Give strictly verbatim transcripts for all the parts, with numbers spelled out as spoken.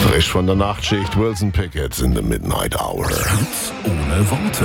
Frisch von der Nachtschicht, Wilson Pickett in the Midnight Hour. Hits ohne Worte.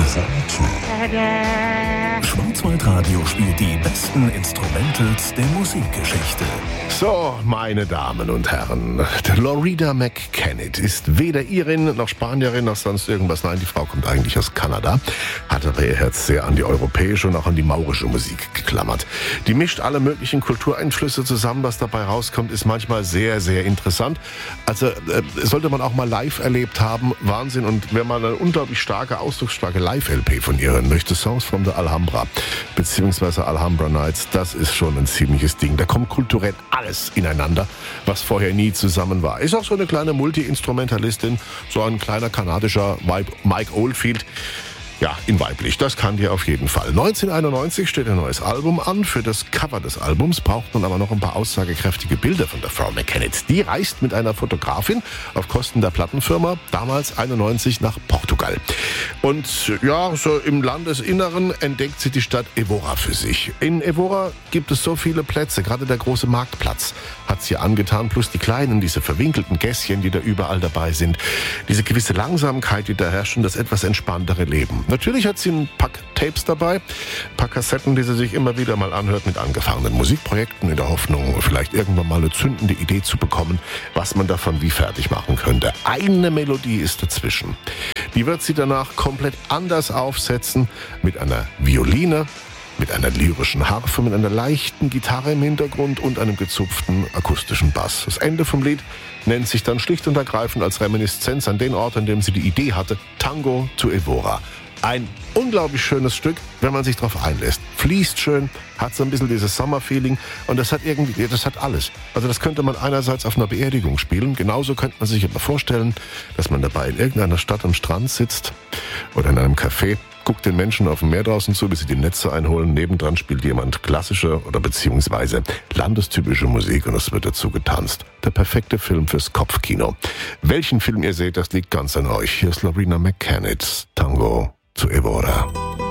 Schwarzwaldradio spielt die besten Instrumentals der Musikgeschichte. So, meine Damen und Herren, Loreena McKennitt ist weder Irin noch Spanierin noch sonst irgendwas. Nein, die Frau kommt eigentlich aus Kanada, hat aber ihr Herz sehr an die europäische und auch an die maurische Musik geklammert. Die mischt alle möglichen Kultureinflüsse zusammen. Was dabei rauskommt, ist manchmal sehr, sehr interessant. Also äh, sollte man auch mal live erlebt haben. Wahnsinn. Und wenn man eine unglaublich starke, ausdrucksstarke Live-L P von ihr hören möchte, Songs from the Alhambra beziehungsweise Alhambra Nights, das ist schon ein ziemliches Ding. Da kommt kulturell alles ineinander, was vorher nie zusammen war. Ist auch so eine kleine Multi-Instrumentalistin, so ein kleiner kanadischer Mike Oldfield. Ja, in weiblich, das kann die auf jeden Fall. neunzehnhunderteinundneunzig steht ein neues Album an. Für das Cover des Albums braucht man aber noch ein paar aussagekräftige Bilder von der Frau McKennitt. Die reist mit einer Fotografin auf Kosten der Plattenfirma, damals einundneunzig, nach Portugal. Und ja, so im Landesinneren entdeckt sie die Stadt Évora für sich. In Évora gibt es so viele Plätze, gerade der große Marktplatz hat sie angetan, plus die kleinen, diese verwinkelten Gässchen, die da überall dabei sind. Diese gewisse Langsamkeit, die da herrscht und das etwas entspanntere Leben. Natürlich hat sie ein paar Tapes dabei, ein paar Kassetten, die sie sich immer wieder mal anhört mit angefangenen Musikprojekten in der Hoffnung, vielleicht irgendwann mal eine zündende Idee zu bekommen, was man davon wie fertig machen könnte. Eine Melodie ist dazwischen. Die wird sie danach komplett anders aufsetzen, mit einer Violine, mit einer lyrischen Harfe, mit einer leichten Gitarre im Hintergrund und einem gezupften akustischen Bass. Das Ende vom Lied nennt sich dann schlicht und ergreifend als Reminiszenz an den Ort, an dem sie die Idee hatte, Tango to Évora. Ein unglaublich schönes Stück, wenn man sich darauf einlässt. Fließt schön, hat so ein bisschen dieses Sommerfeeling und das hat irgendwie, das hat alles. Also das könnte man einerseits auf einer Beerdigung spielen, genauso könnte man sich aber vorstellen, dass man dabei in irgendeiner Stadt am Strand sitzt oder in einem Café, guckt den Menschen auf dem Meer draußen zu, bis sie die Netze einholen. Nebendran spielt jemand klassische oder beziehungsweise landestypische Musik und es wird dazu getanzt. Der perfekte Film fürs Kopfkino. Welchen Film ihr seht, das liegt ganz an euch. Hier ist Loreena McKennitt, Tango to Évora.